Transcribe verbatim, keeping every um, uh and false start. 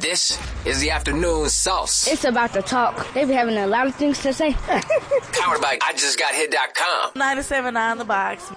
This is the afternoon sauce. It's about to talk. They be having a lot of things to say. Powered by I just got hit dot com. ninety-seven point nine The Box.